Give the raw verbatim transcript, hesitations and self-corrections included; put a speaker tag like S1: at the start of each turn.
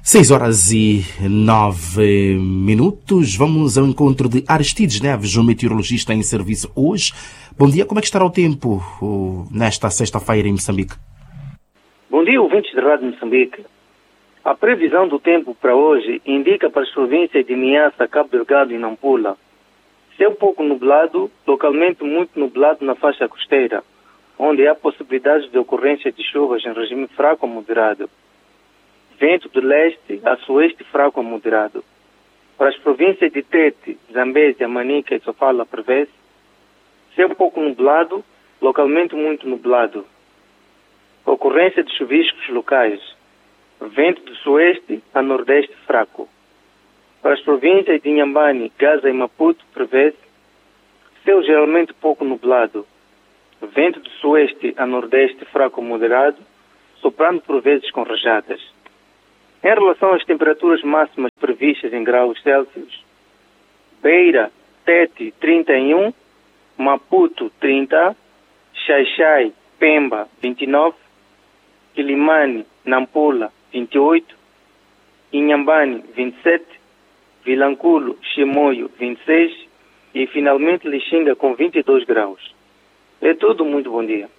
S1: Seis horas e nove minutos. Vamos ao encontro de Aristides Neves, um meteorologista em serviço hoje. Bom dia, como é que estará o tempo nesta sexta-feira em Moçambique?
S2: Bom dia, ouvintes da Rádio Moçambique. A previsão do tempo para hoje indica para as províncias de Niassa, Cabo Delgado e Nampula céu pouco nublado, localmente muito nublado na faixa costeira, onde há possibilidades de ocorrência de chuvas em regime fraco a moderado. Vento de leste a sueste fraco a moderado. Para as províncias de Tete, Zambésia, Manica e Sofala prevê-se céu pouco nublado, localmente muito nublado. Ocorrência de chuviscos locais. Vento de sueste a nordeste fraco. Para as províncias de Inhambane, Gaza e Maputo prevê-se céu geralmente pouco nublado. Vento de sueste a nordeste fraco a moderado, soprando por vezes com rajadas. Em relação às temperaturas máximas previstas em graus Celsius, Beira, Tete, trinta e um, Maputo, trinta, Xai-Xai, Pemba, vinte e nove, Quilimane, Nampula, vinte e oito, Inhambane, vinte e sete, Vilanculo, Chimoio, vinte e seis e finalmente Lixinga com vinte e dois graus. É tudo, muito bom dia.